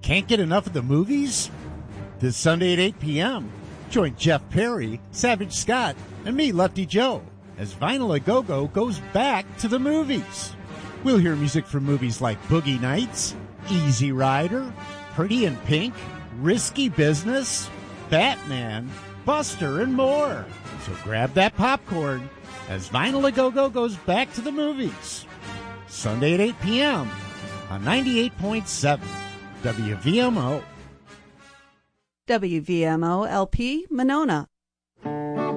Can't get enough of the movies? This Sunday at 8 p.m., join Jeff Perry, Savage Scott, and me, Lefty Joe, as Vinyl A Go-Go goes back to the movies. We'll hear music from movies like Boogie Nights, Easy Rider, Pretty in Pink, Risky Business, Batman, Buster, and more. So grab that popcorn as Vinyl A Go-Go goes back to the movies. Sunday at 8 p.m. on 98.7 WVMO. WVMO LP Monona,